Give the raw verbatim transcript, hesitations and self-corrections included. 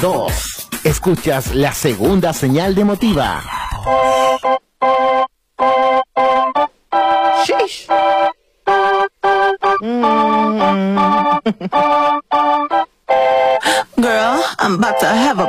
dos. Escuchas la segunda señal de Motiva. Sheesh. Mm. Girl, I'm about to have a